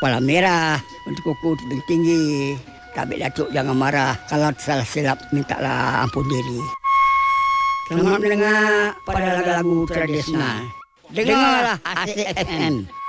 kepala merah, untuk kuku tebing tinggi. Tapi Datuk jangan marah, kalau salah silap mintalah ampun diri. Selamat mendengar pada lagu-lagu tradisional. Dengarlah ASIK FM.